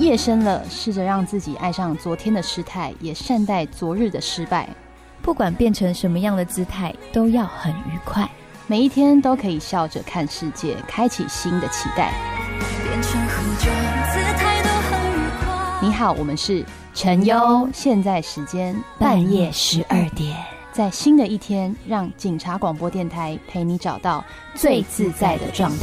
夜深了，试着让自己爱上昨天的失态，也善待昨日的失败。 不管变成什么样的姿态，都要很愉快。 每一天都可以笑着看世界，开启新的期待。 变成何种姿态都很愉快。 你好，我们是陈优，现在时间半夜12点。 在新的一天，让警察广播电台陪你找到最自在的状态。